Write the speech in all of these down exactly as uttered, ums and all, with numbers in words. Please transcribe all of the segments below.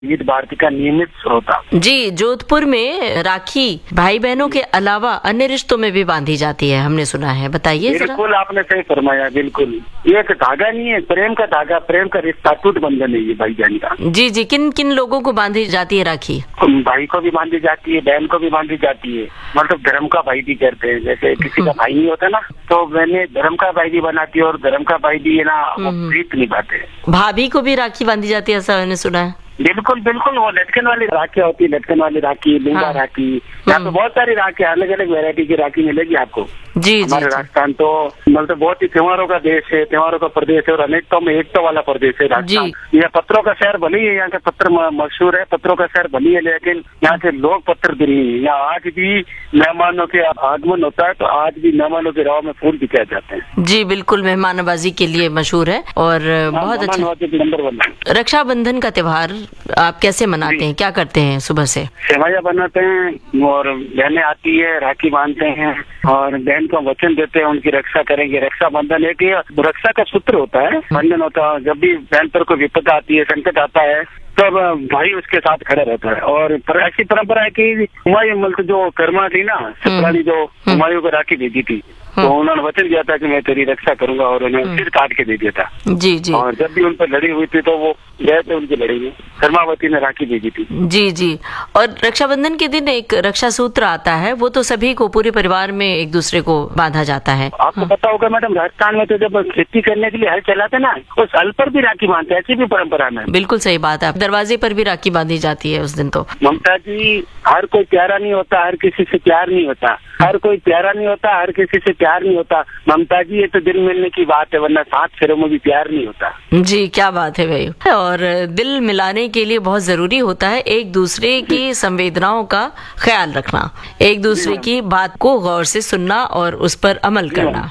विविध भारती का नियमित श्रोता। जी, जोधपुर में राखी भाई बहनों के अलावा अन्य रिश्तों में भी बांधी जाती है, हमने सुना है, बताइए जरा। बिल्कुल आपने सही फरमाया, बिल्कुल ये एक धागा नहीं है, प्रेम का धागा, प्रेम का रिश्ता, टूट बंधन है ये भाई बहन का। जी जी, किन किन लोगों को बांधी जाती है राखी? भाई को भी बांधी जाती है, बहन को भी बांधी जाती है, मतलब धर्म का भाई भी करते हैं। जैसे किसी का भाई नहीं होता ना, तो मैंने धर्म का भाई भी बनाती है और धर्म का भाई भी है ना, वो प्रीत निभाते हैं। भाभी को भी राखी बांधी जाती है, ऐसा मैंने सुना है। बिल्कुल बिल्कुल, वो लटकन वाली राखी होती है, लटकन वाली राखी, लूंगा हाँ। राखी, यहाँ पे बहुत सारी राखी, अलग अलग वैरायटी की राखी मिलेगी आपको। जी हमारे जी, राजस्थान तो मतलब बहुत ही त्योहारों का देश है, त्योहारों का प्रदेश है और अनेकता में एकता वाला प्रदेश है राजस्थान। यह पत्रों का शहर भले ही है, यहाँ के पत्र मशहूर है, पत्रों का शहर भले है, लेकिन यहाँ के लोग पत्र प्रिय हैं। यहाँ आज भी मेहमानों के आगमन होता है तो आज भी मेहमानों के राह में फूल बिछाए जाते हैं। जी बिल्कुल, मेहमान नवाजी के लिए मशहूर है और बहुत अच्छा। Number one. रक्षाबंधन का त्योहार आप कैसे मनाते हैं, क्या करते हैं? सुबह से सेवैया बनाते हैं और बहनें आती है, राखी बांधते हैं और बहन को वचन देते हैं उनकी रक्षा करेंगे। रक्षा बंधन एक रक्षा का सूत्र होता है, बंधन होता है। जब भी बहन पर कोई विपदा आती है, संकट आता है, तब भाई उसके साथ खड़ा रहता है। और पर ऐसी परंपरा है कि हुमायूं मतलब जो कर्मा थी ना, सतरानी जो हुमायूं को राखी भेजी थी, तो उन्होंने वचन दिया था कि मैं तेरी रक्षा करूंगा और उन्हें सिर काट के दे दिया था। जी जी, और जब भी उन पर लड़ी हुई थी तो वो गए थे उनकी लड़ी में, कर्मावती ने राखी भेजी थी। जी जी, और रक्षाबंधन के दिन एक रक्षा सूत्र आता है, वो तो सभी को, पूरे परिवार में एक दूसरे को बांधा जाता है। आपको पता होगा मैडम, राजस्थान में तो जब खेती करने के लिए हल चलाते ना, उस हल पर भी राखी बांधते, ऐसी भी परंपरा है। बिल्कुल सही बात है, दरवाजे पर भी राखी बांधी जाती है उस दिन। तो ममता जी, हर कोई प्यारा नहीं होता, हर किसी से प्यार नहीं होता, हर कोई प्यारा नहीं होता, हर किसी से प्यार नहीं होता। ममता जी, ये तो दिल मिलने की बात है, वरना सात फेरों में भी प्यार नहीं होता। जी, क्या बात है भाई। और दिल मिलाने के लिए बहुत जरूरी होता है एक दूसरे की संवेदनाओं का ख्याल रखना, एक दूसरे की बात को गौर से सुनना और उस पर अमल करना।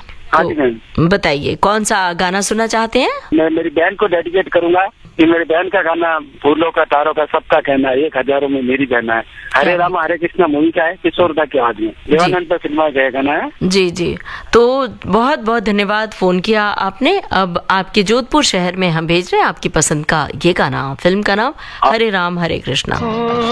तो बताइए, कौन सा गाना सुनना चाहते हैं? मैं मेरी बहन को डेडिकेट करूंगा कि मेरी बहन का गाना फूलों का तारों का सबका कहना है, एक हजारों में मेरी बहना है, हरे राम हरे कृष्णा मूवी का है, किशोरदा की आवाज में, देवानंद पर फिल्मा गया गाना है। जी जी, तो बहुत बहुत धन्यवाद, फोन किया आपने। अब आपके जोधपुर शहर में हम भेज रहे हैं आपकी पसंद का ये गाना, फिल्म का नाम हरे राम हरे कृष्णा।